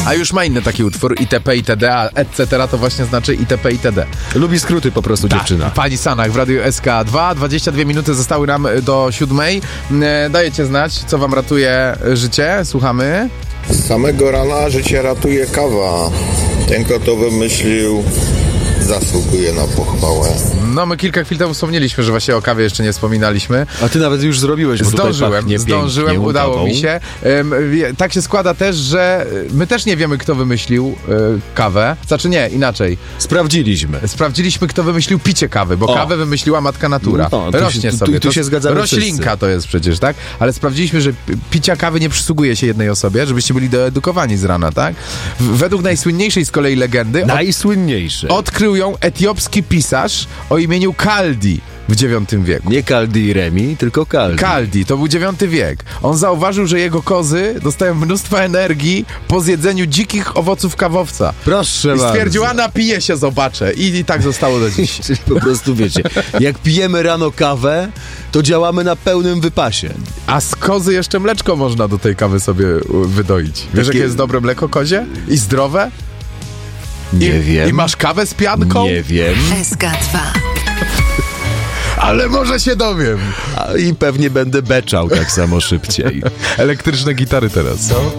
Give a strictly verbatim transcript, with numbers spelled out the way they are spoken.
A już ma inny taki utwór, itp. itd., a et cetera to właśnie znaczy itp. itd. Lubi skróty po prostu Tak, dziewczyna. pani Sanach w Radiu S K dwa, dwadzieścia dwie minuty zostały nam do siódmej. E, Dajecie znać, co wam ratuje życie, słuchamy. Z samego rana życie ratuje kawa. Ten, kto to wymyślił, zasługuje na pochwałę. No, my kilka chwil temu wspomnieliśmy, że właśnie o kawie jeszcze nie wspominaliśmy. A ty nawet już zrobiłeś, bo tutaj Zdążyłem, pachnie zdążyłem, pięknie udało kawą. mi się. Ym, wie- tak się składa też, że my też nie wiemy, kto wymyślił y, kawę. Znaczy nie, inaczej. Sprawdziliśmy. Sprawdziliśmy, kto wymyślił picie kawy, bo O. kawę wymyśliła matka natura. No, tu Rośnie się- tu- sobie. tu To się zgadzamy roślinka wszyscy. to jest przecież, tak? Ale sprawdziliśmy, że pi- picia kawy nie przysługuje się jednej osobie, żebyście byli doedukowani z rana, tak? W- Według najsłynniejszej z kolei legendy od, Najsłynniejszy. odkrył ją etiopski pisarz o imieniu Kaldi w dziewiątym wieku. Nie Kaldi i Remi, tylko Kaldi. Kaldi, to był dziewiąty wiek. On zauważył, że jego kozy dostają mnóstwo energii po zjedzeniu dzikich owoców kawowca. Proszę I bardzo. stwierdził, a napiję się, zobaczę. I, I tak zostało do dziś. Czyli po prostu wiecie, jak pijemy rano kawę, to działamy na pełnym wypasie. A z kozy jeszcze mleczko można do tej kawy sobie u, wydoić. Wiesz, Takie- jakie jest dobre mleko kozie? I zdrowe? Nie I, wiem. I masz kawę z pianką? Nie wiem. S K dwa. Ale może się dowiem. A, I pewnie będę beczał tak samo szybciej. Elektryczne gitary teraz.